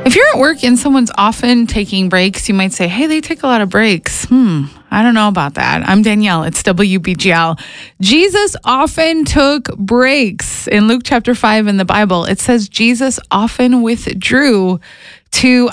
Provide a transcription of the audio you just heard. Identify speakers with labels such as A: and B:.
A: If you're at work and someone's often taking breaks, you might say, hey, they take a lot of breaks. I don't know about that. I'm Danielle. It's WBGL. Jesus often took breaks. In Luke chapter 5 in the Bible, it says Jesus often withdrew to